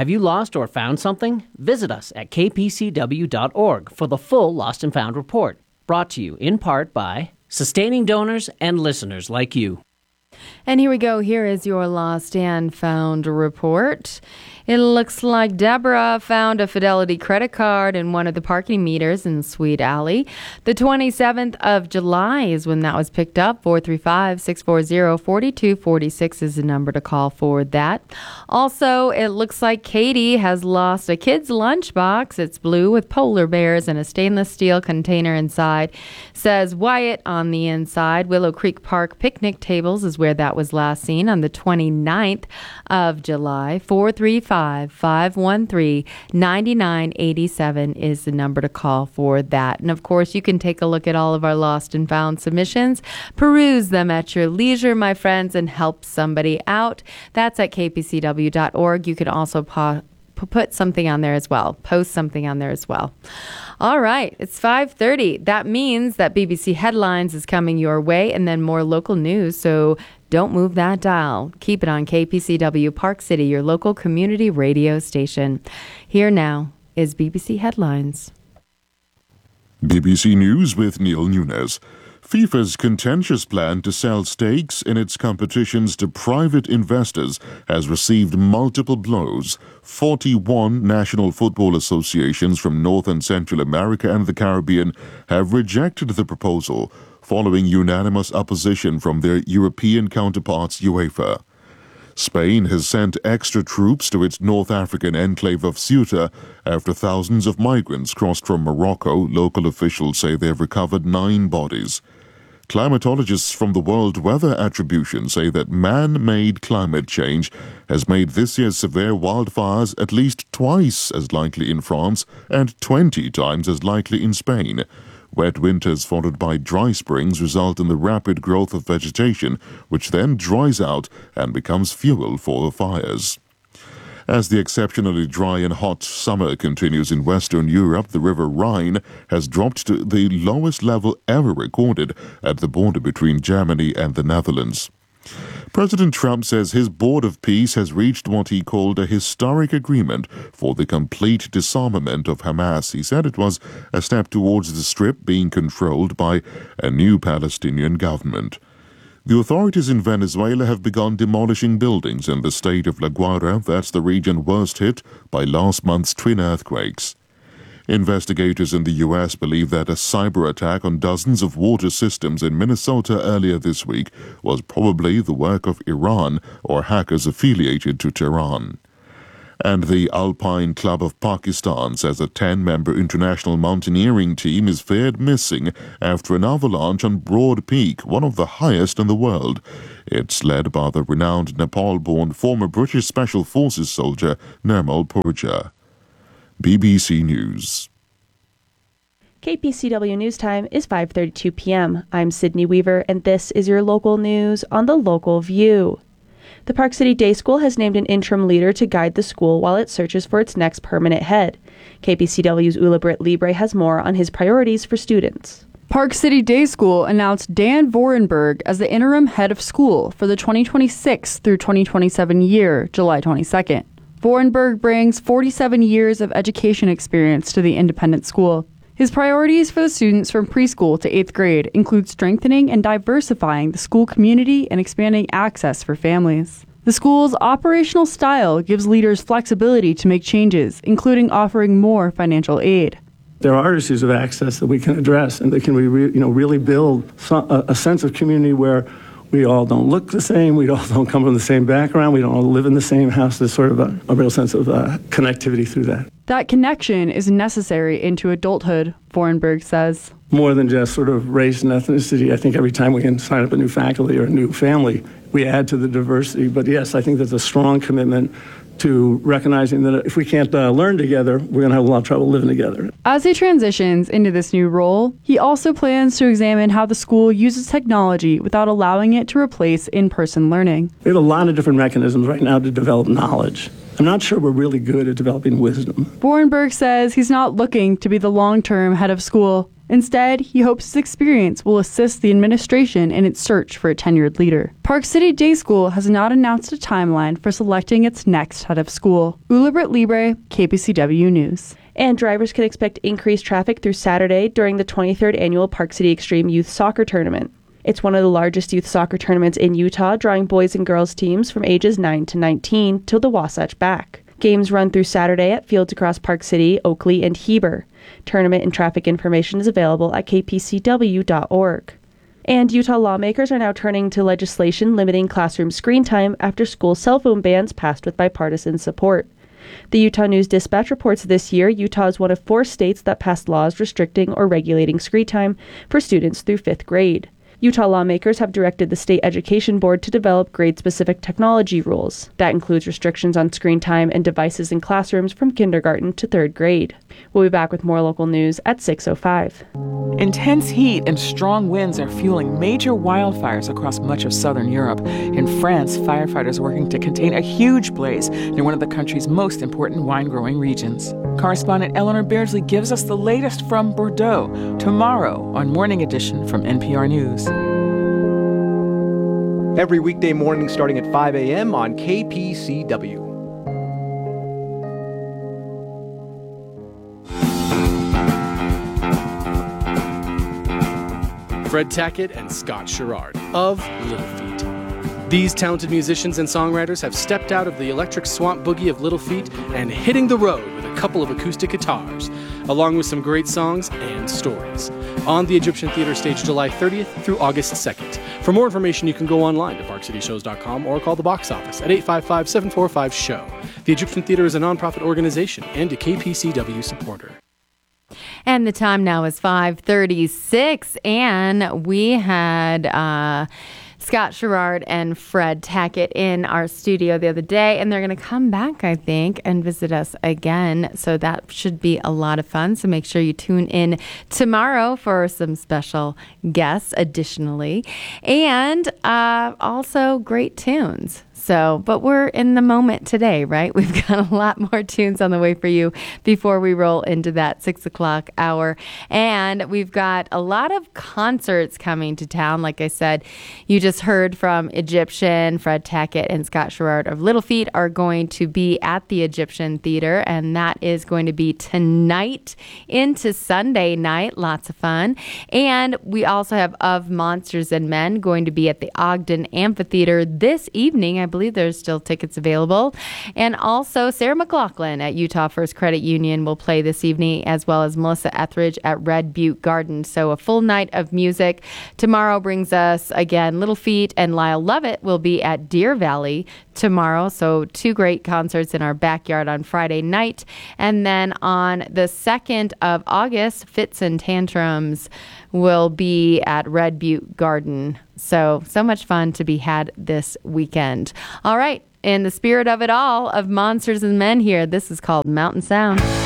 Have you lost or found something? Visit us at kpcw.org for the full Lost and Found report, brought to you in part by sustaining donors and listeners like you. And here we go. Here is your Lost and Found report. It looks like Deborah found a Fidelity credit card in one of the parking meters in Sweet Alley. The 27th of July is when that was picked up. 435-640-4246 is the number to call for that. Also, it looks like Katie has lost a kid's lunchbox. It's blue with polar bears and a stainless steel container inside. Says Wyatt on the inside. Willow Creek Park picnic tables is where that was last seen on the 29th of July. 435-513-9987 is the number to call for that. And of course, you can take a look at all of our Lost and Found submissions. Peruse them at your leisure, my friends, and help somebody out. That's at kpcw.org. You can also put something on there as well. Post something on there as well. All right, it's 5:30. That means that BBC Headlines is coming your way and then more local news. So don't move that dial. Keep it on KPCW Park City, your local community radio station. Here now is BBC Headlines. BBC News with Neil Nunes. FIFA's contentious plan to sell stakes in its competitions to private investors has received multiple blows. 41 national football associations from North and Central America and the Caribbean have rejected the proposal, following unanimous opposition from their European counterparts UEFA. Spain has sent extra troops to its North African enclave of Ceuta after thousands of migrants crossed from Morocco. Local officials say they have recovered 9 bodies. Climatologists from the World Weather Attribution say that man-made climate change has made this year's severe wildfires at least twice as likely in France and 20 times as likely in Spain. Wet winters followed by dry springs result in the rapid growth of vegetation, which then dries out and becomes fuel for the fires. As the exceptionally dry and hot summer continues in Western Europe, the River Rhine has dropped to the lowest level ever recorded at the border between Germany and the Netherlands. President Trump says his Board of Peace has reached what he called a historic agreement for the complete disarmament of Hamas. He said it was a step towards the Strip being controlled by a new Palestinian government. The authorities in Venezuela have begun demolishing buildings in the state of La Guaira. That's the region worst hit by last month's twin earthquakes. Investigators in the U.S. believe that a cyber attack on dozens of water systems in Minnesota earlier this week was probably the work of Iran or hackers affiliated to Tehran. And the Alpine Club of Pakistan says a 10-member international mountaineering team is feared missing after an avalanche on Broad Peak, one of the highest in the world. It's led by the renowned Nepal-born former British Special Forces soldier Nirmal Purja. BBC News. KPCW News Time is 5:32 p.m. I'm Sydney Weaver, and this is your local news on the Local View. The Park City Day School has named an interim leader to guide the school while it searches for its next permanent head. KPCW's Ula Britt Libre has more on his priorities for students. Park City Day School announced Dan Vorenberg as the interim head of school for the 2026 through 2027 year, July 22nd. Vorenberg brings 47 years of education experience to the independent school. His priorities for the students from preschool to 8th grade include strengthening and diversifying the school community and expanding access for families. The school's operational style gives leaders flexibility to make changes, including offering more financial aid. There are issues of access that we can address and that can really build a sense of community where we all don't look the same, we all don't come from the same background, we don't all live in the same house. There's sort of a real sense of connectivity through that. That connection is necessary into adulthood, Vorenberg says. More than just sort of race and ethnicity. I think every time we can sign up a new faculty or a new family, we add to the diversity. But yes, I think there's a strong commitment to recognizing that if we can't learn together, we're going to have a lot of trouble living together. As he transitions into this new role, he also plans to examine how the school uses technology without allowing it to replace in-person learning. We have a lot of different mechanisms right now to develop knowledge. I'm not sure we're really good at developing wisdom. Vorenberg says he's not looking to be the long-term head of school. Instead, he hopes his experience will assist the administration in its search for a tenured leader. Park City Day School has not announced a timeline for selecting its next head of school. Ulibrit Libre, KPCW News. And drivers can expect increased traffic through Saturday during the 23rd annual Park City Extreme Youth Soccer Tournament. It's one of the largest youth soccer tournaments in Utah, drawing boys and girls teams from ages 9 to 19 to the Wasatch Back. Games run through Saturday at fields across Park City, Oakley, and Heber. Tournament and traffic information is available at kpcw.org. And Utah lawmakers are now turning to legislation limiting classroom screen time after school cell phone bans passed with bipartisan support. The Utah News Dispatch reports this year Utah is one of 4 states that passed laws restricting or regulating screen time for students through 5th grade. Utah lawmakers have directed the State Education Board to develop grade-specific technology rules. That includes restrictions on screen time and devices in classrooms from kindergarten to 3rd grade. We'll be back with more local news at 6:05. Intense heat and strong winds are fueling major wildfires across much of southern Europe. In France, firefighters are working to contain a huge blaze near one of the country's most important wine-growing regions. Correspondent Eleanor Beardsley gives us the latest from Bordeaux tomorrow on Morning Edition from NPR News. Every weekday morning starting at 5 a.m. on KPCW. Fred Tackett and Scott Sherrard of Little Feat. These talented musicians and songwriters have stepped out of the electric swamp boogie of Little Feat and hitting the road with a couple of acoustic guitars, along with some great songs and stories, on the Egyptian Theater stage July 30th through August 2nd. For more information, you can go online to parkcityshows.com or call the box office at 855-745-SHOW. The Egyptian Theater is a nonprofit organization and a KPCW supporter. And the time now is 5:36, and we had Scott Sherrard and Fred Tackett in our studio the other day, and they're going to come back, I think, and visit us again. So that should be a lot of fun. So make sure you tune in tomorrow for some special guests additionally, and also great tunes. So, but we're in the moment today, right? We've got a lot more tunes on the way for you before we roll into that 6 o'clock hour. And we've got a lot of concerts coming to town. Like I said, you just heard from Egyptian. Fred Tackett and Scott Sherrard of Little Feat are going to be at the Egyptian Theater, and that is going to be tonight into Sunday night. Lots of fun. And we also have Of Monsters and Men going to be at the Ogden Amphitheater this evening. I believe there's still tickets available. And also Sarah McLachlan at Utah First Credit Union will play this evening, as well as Melissa Etheridge at Red Butte Garden. So a full night of music. Tomorrow brings us, again, Little Feat and Lyle Lovett will be at Deer Valley tomorrow. So 2 great concerts in our backyard on Friday night. And then on the 2nd of August, Fits and Tantrums will be at Red Butte Garden. So much fun to be had this weekend. All right. In the spirit of it all, of Monsters and Men here, this is called Mountain Sound.